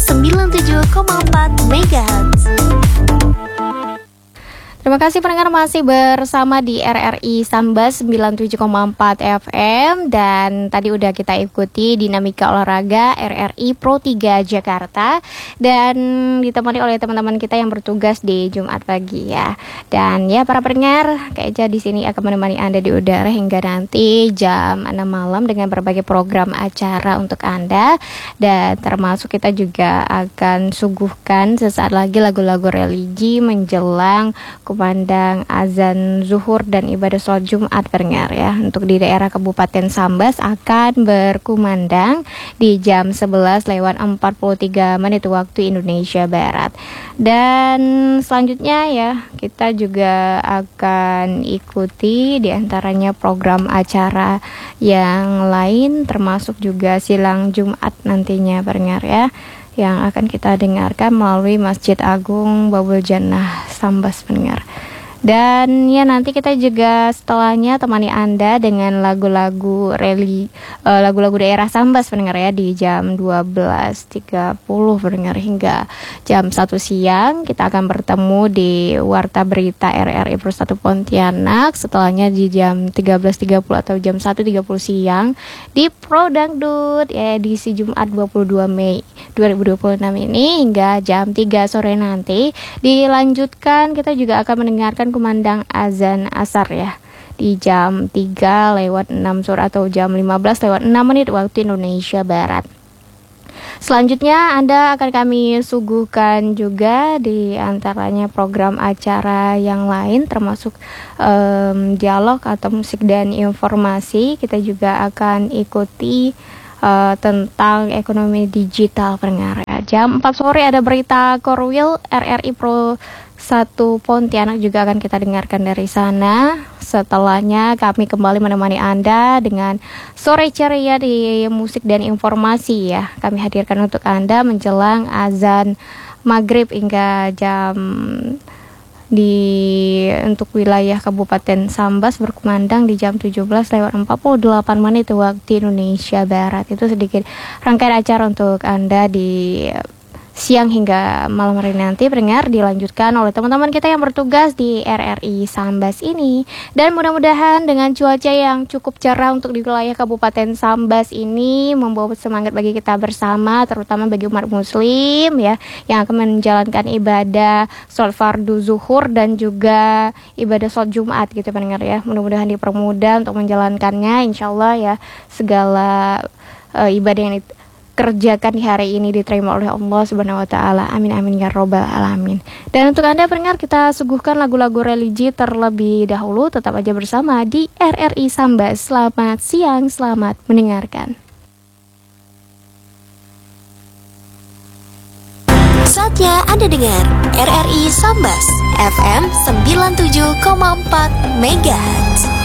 97,4 MHz. Terima kasih pendengar, masih bersama di RRI Sambas 97,4 FM. Dan tadi udah kita ikuti dinamika olahraga RRI Pro 3 Jakarta, dan ditemani oleh teman-teman kita yang bertugas di Jumat pagi ya. Dan ya para pendengar, kayaknya di sini akan menemani Anda di udara hingga nanti jam 6 malam dengan berbagai program acara untuk Anda. Dan termasuk kita juga akan suguhkan sesaat lagi lagu-lagu religi menjelang kumandang azan zuhur dan ibadah sholat Jumat pendengar ya. Untuk di daerah Kabupaten Sambas akan berkumandang di jam 11:43 waktu Indonesia Barat. Dan selanjutnya ya, kita juga akan ikuti diantaranya program acara yang lain, termasuk juga silang Jumat nantinya pendengar ya, yang akan kita dengarkan melalui Masjid Agung Babul Jannah Sambas pendengar. Dan ya nanti kita juga setelahnya temani Anda dengan lagu-lagu lagu-lagu daerah Sambas pendengar ya, di jam 12.30 pendengar hingga jam 1 siang kita akan bertemu di Warta Berita RRI Pro1 Pontianak. Setelahnya di jam 13.30 atau jam 1.30 siang di Pro Dangdut ya, edisi Jumat 22 Mei 2026 ini hingga jam 3 sore nanti. Dilanjutkan kita juga akan mendengarkan kumandang azan asar ya di jam 3:06 sore atau jam 15:06 waktu Indonesia Barat. Selanjutnya Anda akan kami suguhkan juga di antaranya program acara yang lain, termasuk dialog atau musik dan informasi. Kita juga akan ikuti tentang ekonomi digital pendengar ya. Jam 4 sore ada berita Korwil RRI Pro 1 Pontianak juga akan kita dengarkan dari sana. Setelahnya kami kembali menemani Anda dengan sore ceria di musik dan informasi ya. Kami hadirkan untuk Anda menjelang azan maghrib hingga jam untuk wilayah Kabupaten Sambas berkumandang di jam 17:48 waktu Indonesia Barat. Itu sedikit rangkaian acara untuk Anda di siang hingga malam hari nanti pendengar, dilanjutkan oleh teman-teman kita yang bertugas di RRI Sambas ini. Dan mudah-mudahan dengan cuaca yang cukup cerah untuk di wilayah Kabupaten Sambas ini membawa semangat bagi kita bersama, terutama bagi umat muslim ya, yang akan menjalankan ibadah sholat fardu zuhur dan juga ibadah sholat Jumat gitu pendengar ya. Mudah-mudahan dipermudah untuk menjalankannya, insyaallah ya, segala ibadah yang kerjakan di hari ini diterima oleh Allah Subhanahu wa taala. Amin amin ya robbal alamin. Dan untuk Anda pendengar, kita suguhkan lagu-lagu religi terlebih dahulu. Tetap aja bersama di RRI Sambas. Selamat siang, selamat mendengarkan. Saatnya Anda dengar RRI Sambas FM 97,4 MHz.